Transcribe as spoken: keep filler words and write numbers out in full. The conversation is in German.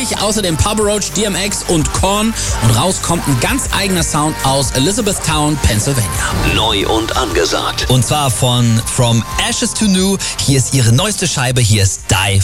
natürlich außerdem Papa Roach, D M X und Korn. Und raus kommt ein ganz eigener Sound aus Elizabethtown, Pennsylvania. Neu und angesagt. Und zwar von From Ashes to New. Hier ist ihre neueste Scheibe, hier ist Die